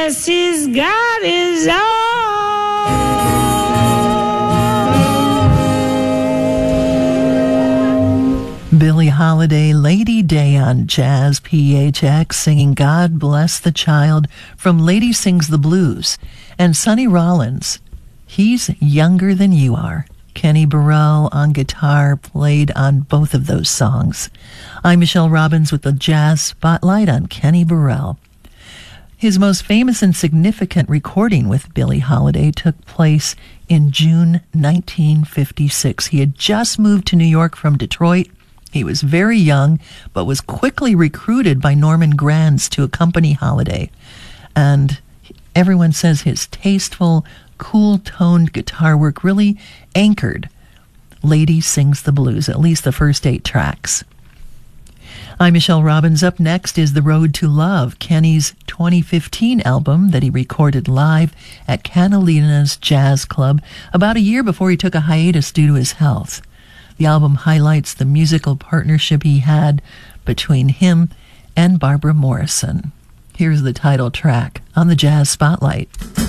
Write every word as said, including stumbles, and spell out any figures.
yes, he's got his own. Billie Holiday, Lady Day on Jazz P H X, singing God Bless the Child from Lady Sings the Blues. And Sonny Rollins, he's younger than you are. Kenny Burrell on guitar played on both of those songs. I'm Michelle Robbins with the Jazz Spotlight on Kenny Burrell. His most famous and significant recording with Billie Holiday took place in June nineteen fifty-six. He had just moved to New York from Detroit. He was very young, but was quickly recruited by Norman Granz to accompany Holiday. And everyone says his tasteful, cool-toned guitar work really anchored Lady Sings the Blues, at least the first eight tracks. I'm Michelle Robbins. Up next is The Road to Love, Kenny's twenty fifteen album that he recorded live at Catalina's Jazz Club about a year before he took a hiatus due to his health. The album highlights the musical partnership he had between him and Barbara Morrison. Here's the title track on the Jazz Spotlight.